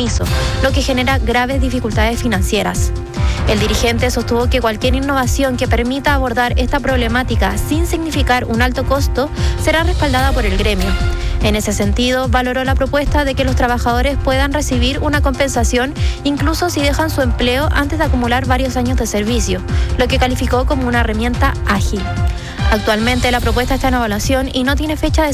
fideicomiso, lo que genera graves dificultades financieras. El dirigente sostuvo que cualquier innovación que permita abordar esta problemática sin significar un alto costo será respaldada por el gremio. En ese sentido, valoró la propuesta de que los trabajadores puedan recibir una compensación incluso si dejan su empleo antes de acumular varios años de servicio, lo que calificó como una herramienta ágil. Actualmente la propuesta está en evaluación y no tiene fecha de